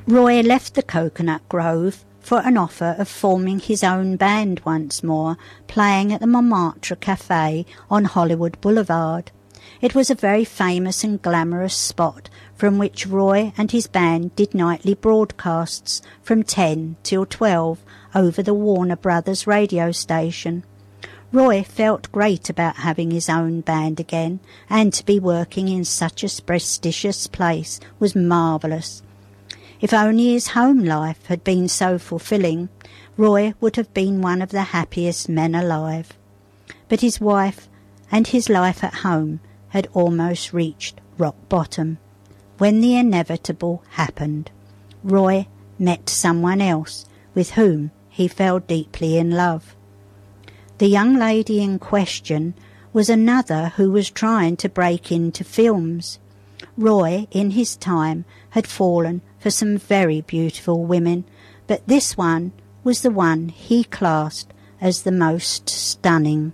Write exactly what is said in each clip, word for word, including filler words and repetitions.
Roy left the Coconut Grove for an offer of forming his own band once more, playing at the Montmartre Café on Hollywood Boulevard. It was a very famous and glamorous spot from which Roy and his band did nightly broadcasts from ten till twelve over the Warner Brothers radio station. Roy felt great about having his own band again, and to be working in such a prestigious place was marvellous. If only his home life had been so fulfilling, Roy would have been one of the happiest men alive. But his wife and his life at home had almost reached rock bottom when the inevitable happened. Roy met someone else with whom he fell deeply in love. The young lady in question was another who was trying to break into films. Roy, in his time, had fallen for some very beautiful women, but this one was the one he classed as the most stunning.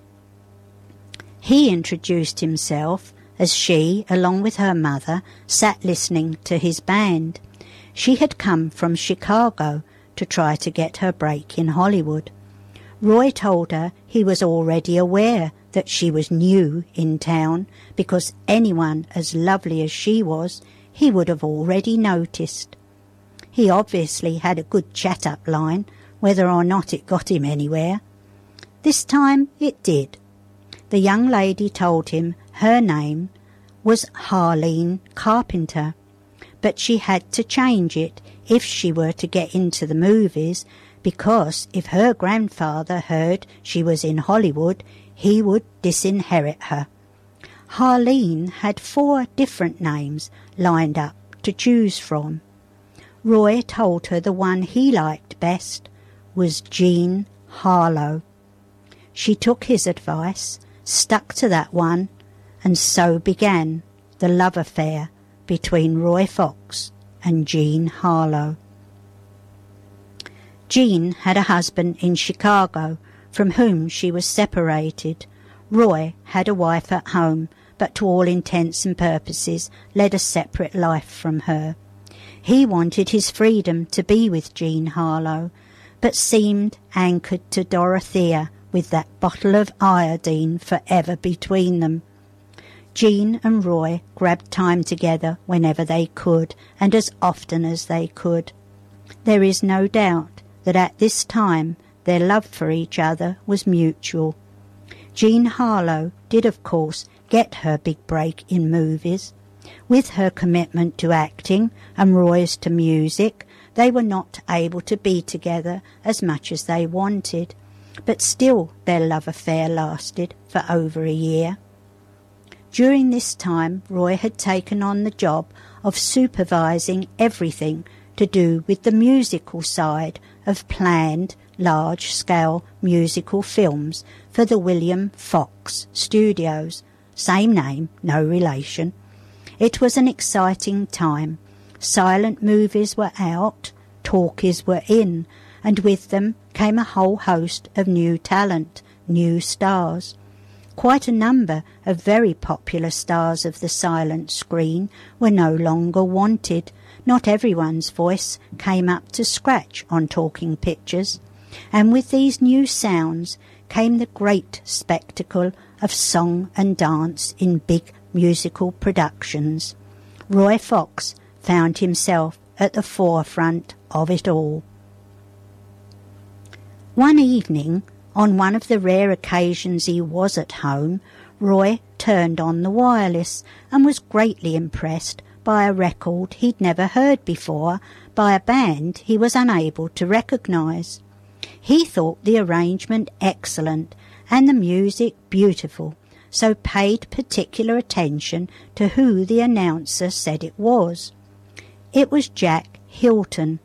He introduced himself as she, along with her mother, sat listening to his band. She had come from Chicago to try to get her break in Hollywood. Roy told her he was already aware that she was new in town, because anyone as lovely as she was, he would have already noticed. He obviously had a good chat-up line, whether or not it got him anywhere. This time it did. The young lady told him her name was Harleen Carpenter, but she had to change it if she were to get into the movies, because if her grandfather heard she was in Hollywood, he would disinherit her. Harleen had four different names lined up to choose from. Roy told her the one he liked best was Jean Harlow. She took his advice, stuck to that one, and so began the love affair between Roy Fox and Jean Harlow. Jean had a husband in Chicago from whom she was separated. Roy had a wife at home, but to all intents and purposes led a separate life from her. He wanted his freedom to be with Jean Harlow, but seemed anchored to Dorothea with that bottle of iodine forever between them. Jean and Roy grabbed time together whenever they could, and as often as they could. There is no doubt that at this time their love for each other was mutual. Jean Harlow did, of course, get her big break in movies. With her commitment to acting and Roy's to music, they were not able to be together as much as they wanted, but still their love affair lasted for over a year. During this time, Roy had taken on the job of supervising everything to do with the musical side of planned large-scale musical films for the William Fox Studios. Same name, no relation. It was an exciting time. Silent movies were out, talkies were in, and with them came a whole host of new talent, new stars. Quite a number of very popular stars of the silent screen were no longer wanted. Not everyone's voice came up to scratch on talking pictures, and with these new sounds came the great spectacle of song and dance in big musical productions. Roy Fox found himself at the forefront of it all. One evening, on one of the rare occasions he was at home, Roy turned on the wireless and was greatly impressed by a record he'd never heard before by a band he was unable to recognise. He thought the arrangement excellent and the music beautiful, so paid particular attention to who the announcer said it was. It was Jack Hilton,